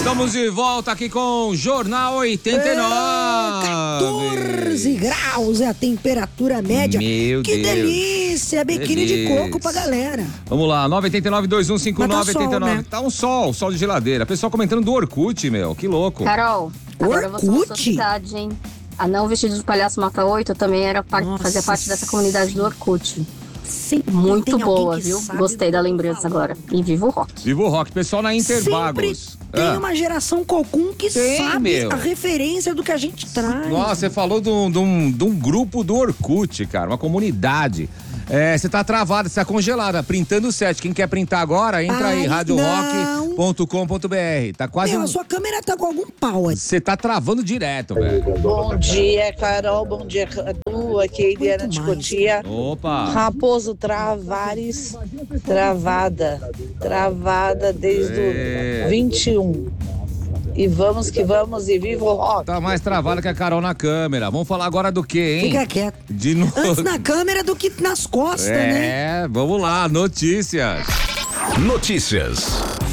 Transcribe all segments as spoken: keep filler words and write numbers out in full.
Estamos de volta aqui com o Jornal oitenta e nove. quatorze graus é a temperatura média. Meu que Deus. delícia, biquíni Delícia. de coco pra galera. Vamos lá, nove oito nove, dois um cinco nove, Mas tá oito nove. sol, né? Tá um sol, sol de geladeira. Pessoal comentando do Orkut, meu, que louco. Carol, agora você na sua Orkut? cidade, hein? A não vestido de palhaço mata oito também era par- Nossa. fazia parte dessa comunidade do Orkut. Sempre Muito tem alguém boa, que viu? sabe Gostei do da que eu tô lembrança falando. agora. E viva o rock. Viva o rock, pessoal na Sempre Intervagos. tem Ah. uma geração cocum que Tem, sabe meu. a referência do que a gente traz. Nossa, você falou de um, de um- de um grupo do Orkut, cara, uma comunidade. É, você tá travada, você tá congelada, printando o set. Quem quer printar agora, entra aí, Ai, rádio rock ponto com ponto b r. Tá quase Meu, um... a sua câmera tá com algum pau aí. Você tá travando direto, velho. Bom dia, Carol. Bom dia, Cadu. Aqui é a Eliana de mais. Cotia. Opa! Raposo Travares, travada. Travada desde É. o vinte e um. E vamos que vamos, e viva o rock. Tá mais travada que a Carol na câmera. Vamos falar agora do quê, hein? Fica quieto. De novo. Antes na câmera do que nas costas, né? É, vamos lá, notícias. Notícias.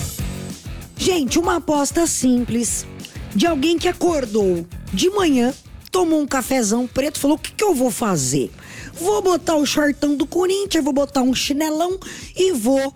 Gente, uma aposta simples de alguém que acordou de manhã, tomou um cafezão preto, falou: o que, que eu vou fazer? Vou botar o shortão do Corinthians, vou botar um chinelão e vou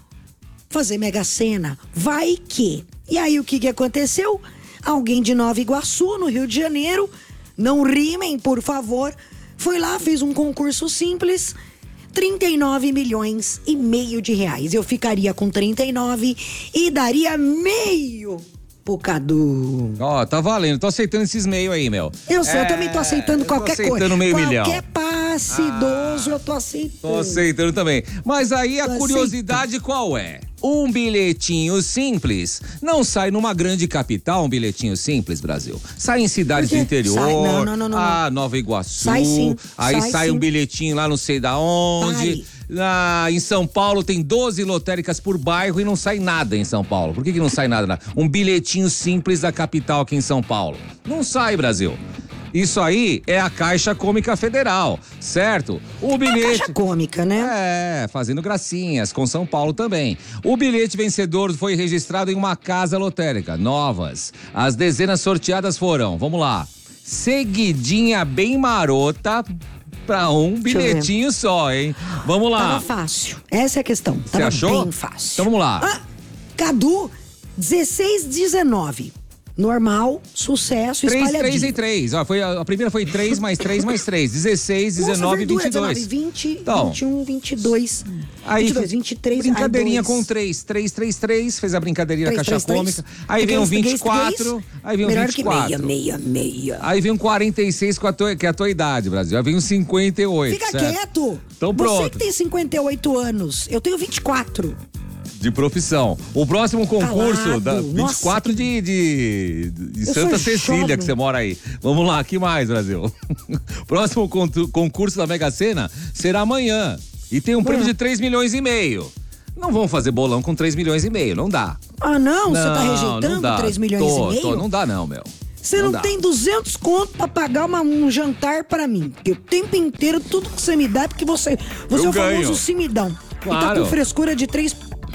fazer Mega Sena. Vai que. E aí o que, que aconteceu? Alguém de Nova Iguaçu, no Rio de Janeiro, não rimem, por favor, foi lá, fez um concurso simples, trinta e nove milhões e meio de reais. Eu ficaria com trinta e nove e daria meio pro Cadu. Ó, tá valendo. Tô aceitando esses meios aí, meu. Eu sei, É, eu também tô aceitando eu tô qualquer coisa. aceitando meio qualquer milhão. Qualquer passe idoso, eu tô aceitando. Tô aceitando também. Mas aí a Tô curiosidade qual é? Um bilhetinho simples não sai numa grande capital, um bilhetinho simples, Brasil. Sai em cidades Por do quê? interior. Sai, não, não, não, não, Ah, Nova Iguaçu. Sai sim, Aí sai sai, sim. um bilhetinho lá não sei da onde. Ah, em São Paulo tem doze lotéricas por bairro e não sai nada em São Paulo. Por que, que não sai nada? Um bilhetinho simples da capital aqui em São Paulo. Não sai, Brasil. Isso aí é a Caixa Cômica Federal, certo? O bilhete... Caixa cômica, né? É, fazendo gracinhas, com São Paulo também. O bilhete vencedor foi registrado em uma casa lotérica, Novas. As dezenas sorteadas foram, vamos lá, seguidinha bem marota pra um Deixa eu ver. bilhetinho só, hein? Vamos lá. Tava fácil. Essa é a questão. Você Tava achou? bem fácil. Então vamos lá. Ah, Cadu, dezesseis, dezenove. Normal, sucesso, três, três espalhadinho. e três. Ó, foi, a, a primeira foi três mais três mais três. dezesseis, dezenove, Nossa, verdura, vinte e dois. dezenove, vinte, Então, vinte e um, vinte e dois. Aí, vinte e dois, vinte e três. brincadeirinha ai, dois. com três. três, três, três. Fez a brincadeirinha Três, da Caixa três, Cômica. três. Aí vem um Três, vinte e quatro. três. Aí vem um Melhor vinte e quatro. que meia, meia, meia. Aí vem um quarenta e seis, com a tua, que é a tua idade, Brasil. Aí vem um cinquenta e oito. Fica certo? quieto. Então Você pronto. que tem cinquenta e oito anos, eu tenho vinte e quatro. De profissão. O próximo concurso, Calado. da Nossa, vinte e quatro de, de, de Eu Santa sou Cecília, jovem. que você mora aí. Vamos lá, que mais, Brasil? Próximo con- concurso da Mega Sena será amanhã. E tem um prêmio de três milhões e meio. Não vamos fazer bolão com três milhões e meio, não dá. Ah, não? Você tá Não, rejeitando não dá. três milhões Tô, e meio? tô, não dá não, meu. Você não, dá. tem duzentos conto pra pagar uma- um jantar pra mim. Porque o tempo inteiro, tudo que você me dá é porque você, você Eu é o famoso ganho. cimidão. E tá Claro. com frescura de três...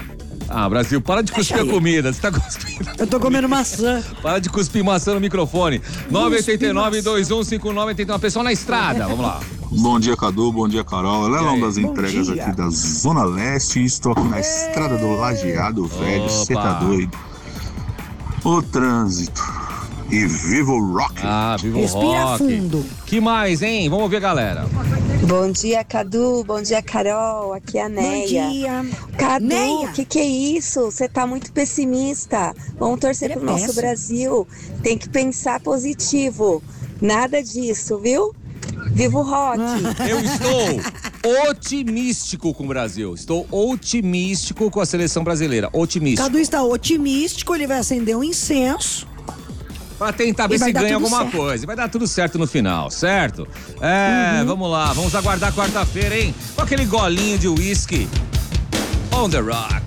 Ah, Brasil, para de Deixa cuspir a aí. comida. Você tá cuspindo. Eu tô comendo maçã. Para de cuspir maçã no microfone. nove oito nove, dois um cinco nove, oito um. Pessoal na estrada, vamos lá. Bom dia, Cadu. Bom dia, Carol. Leilão aí? das Bom entregas dia. aqui da Zona Leste. Estou aqui na estrada do Lajeado Velho. Você tá Opa. doido? O trânsito. E viva o rock! Ah, viva o Respira rock. fundo. Que mais, hein? Vamos ouvir a galera. Bom dia, Cadu. Bom dia, Carol. Aqui é a Bom Neia. dia. Cadu, Neia. o que, que é isso? Você tá muito pessimista. Vamos torcer Ele é pro nosso péssimo. Brasil. Tem que pensar positivo. Nada disso, viu? Viva o rock! Eu estou otimístico com o Brasil. Estou otimístico com a seleção brasileira. Otimístico. Cadu está otimístico, ele vai acender um incenso. Pra tentar ver E vai se dar ganha tudo alguma certo. coisa. Vai dar tudo certo no final, certo? É, Uhum. vamos lá. Vamos aguardar quarta-feira, hein? Com aquele golinho de uísque. On the rock.